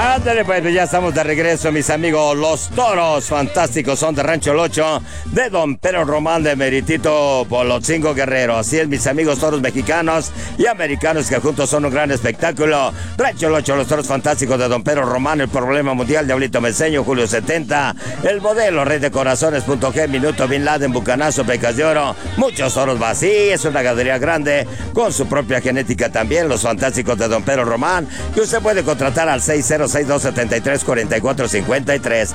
Ándale, pues ya estamos de regreso, mis amigos. Los toros fantásticos son de Rancho El Ocho, de Don Pedro Román, de Meritito Bolotzingo Guerrero. Así es, mis amigos, toros mexicanos y americanos que juntos son un gran espectáculo. Rancho El Ocho, los toros fantásticos de Don Pedro Román, el problema mundial, Diablito Meseño, Julio 70, el modelo, Rey de Corazones.g, Minuto, Bin Laden, Bucanazo, Pecas de Oro. Muchos toros más. Sí, es una ganadería grande con su propia genética también. Los fantásticos de Don Pedro Román, que usted puede contratar al 606-273-4453.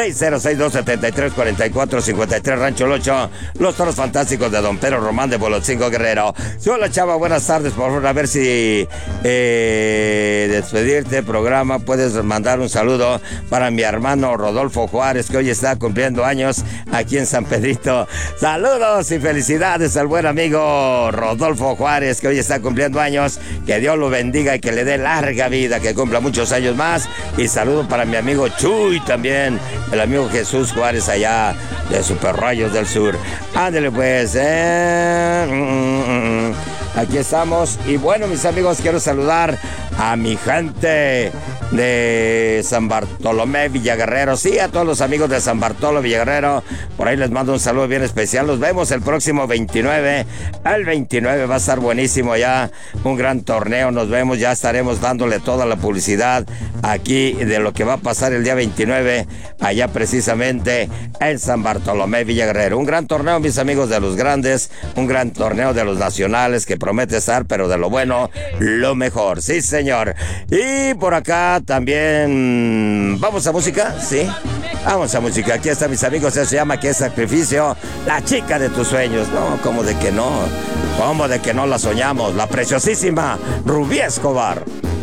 606-273-4453. Rancho El Ocho, los toros fantásticos de Don Pedro Román, de Bolotzingo Guerrero. Sí, hola, chava, buenas tardes. Por favor, a ver si despedirte programa. Puedes mandar un saludo para mi hermano Rodolfo Juárez, que hoy está cumpliendo años aquí en San Pedrito. Saludos y felicidades al buen amigo Rodolfo Juárez, que hoy está cumpliendo años. Que Dios lo bendiga y que le dé larga vida, que cumpla muchos años más. Y saludo para mi amigo Chuy también, el amigo Jesús Juárez allá de Super Rayos del Sur. Ándale pues, aquí estamos. Y bueno, mis amigos, quiero saludar a mi gente de San Bartolomé Villaguerrero. Sí, a todos los amigos de San Bartolo Villaguerrero, por ahí les mando un saludo bien especial. Nos vemos el próximo 29. El 29 va a estar buenísimo ya, un gran torneo. Nos vemos, ya estaremos dándole toda la publicidad aquí de lo que va a pasar el día 29 allá precisamente en San Bartolomé Villaguerrero. Un gran torneo, mis amigos, de los grandes, un gran torneo de los nacionales que promete estar, pero de lo bueno, lo mejor. Sí, señor. Y por acá también vamos a música, sí. Vamos a música. Aquí está, mis amigos. Se llama ¿Qué sacrificio? La chica de tus sueños. No, ¿cómo de que no? ¿Cómo de que no la soñamos? La preciosísima Rubí Escobar.